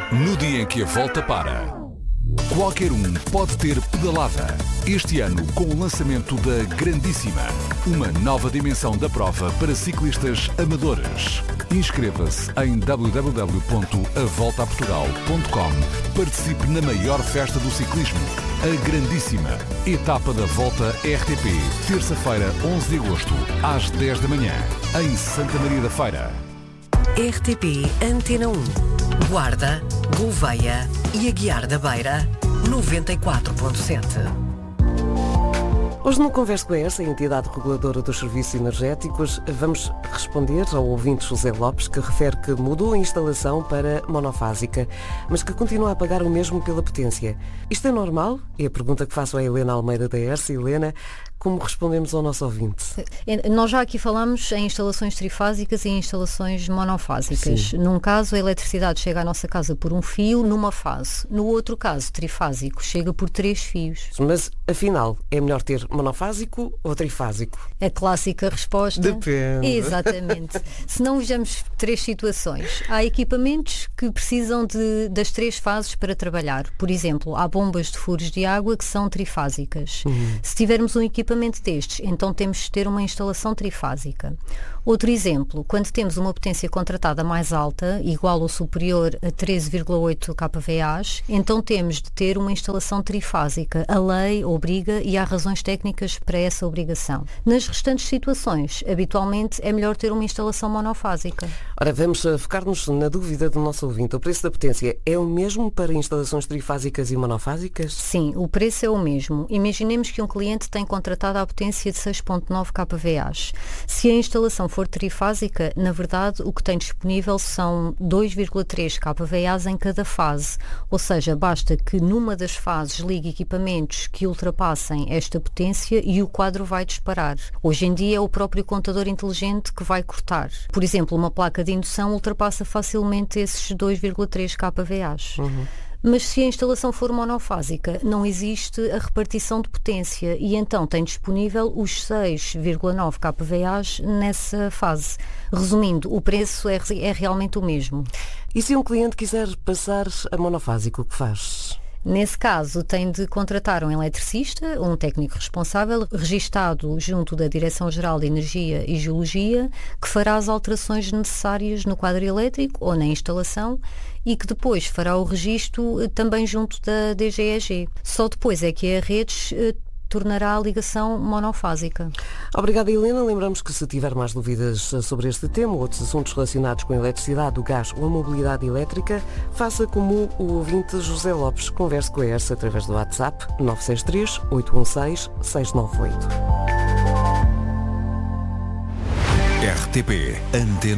No dia em que a volta para, qualquer um pode ter pedalada. Este ano, com o lançamento da Grandíssima, uma nova dimensão da prova para ciclistas amadores. Inscreva-se em www.avoltaportugal.com. Participe na maior festa do ciclismo, a Grandíssima. Etapa da Volta RTP, terça-feira, 11 de agosto, às 10 da manhã, em Santa Maria da Feira. RTP Antena 1. Guarda, Gouveia e Aguiar da Beira, 94.7. Hoje no Converso com a ERSA, a entidade reguladora dos serviços energéticos, vamos responder ao ouvinte José Lopes, que refere que mudou a instalação para monofásica, mas que continua a pagar o mesmo pela potência. Isto é normal? É a pergunta que faço à Helena Almeida da ERSA. Helena, como respondemos ao nosso ouvinte? Nós já aqui falamos em instalações trifásicas e em instalações monofásicas. Sim. Num caso, a eletricidade chega à nossa casa por um fio, numa fase. No outro caso, trifásico, chega por 3 fios. Mas, afinal, é melhor ter monofásico ou trifásico? A clássica resposta... Depende. Exatamente. Se não vejamos 3 situações. Há equipamentos que precisam das 3 fases para trabalhar. Por exemplo, há bombas de furos de água que são trifásicas. Se tivermos um equipamento destes, então temos de ter uma instalação trifásica. Outro exemplo, quando temos uma potência contratada mais alta, igual ou superior a 13,8 kVA, então temos de ter uma instalação trifásica. A lei obriga e há razões técnicas para essa obrigação. Nas restantes situações, habitualmente é melhor ter uma instalação monofásica. Ora, vamos focar-nos na dúvida do nosso ouvinte. O preço da potência é o mesmo para instalações trifásicas e monofásicas? Sim, o preço é o mesmo. Imaginemos que um cliente tem contratado a potência de 6,9 kVA. Se a instalação for trifásica, na verdade, o que tem disponível são 2,3 kVA em cada fase. Ou seja, basta que numa das fases ligue equipamentos que ultrapassem esta potência e o quadro vai disparar. Hoje em dia é o próprio contador inteligente que vai cortar. Por exemplo, uma placa de indução ultrapassa facilmente esses 2,3 kVA. Mas se a instalação for monofásica, não existe a repartição de potência e então tem disponível os 6,9 kVA nessa fase. Resumindo, o preço é realmente o mesmo. E se um cliente quiser passar a monofásico, o que faz? Nesse caso, tem de contratar um eletricista, um técnico responsável, registado junto da Direção-Geral de Energia e Geologia, que fará as alterações necessárias no quadro elétrico ou na instalação e que depois fará o registro também junto da DGEG. Só depois é que a Redes tornará a ligação monofásica. Obrigada, Helena. Lembramos que se tiver mais dúvidas sobre este tema ou outros assuntos relacionados com a eletricidade, o gás ou a mobilidade elétrica, faça como o ouvinte José Lopes. Converse com a ERSA através do WhatsApp 963 816 698. RTP Antena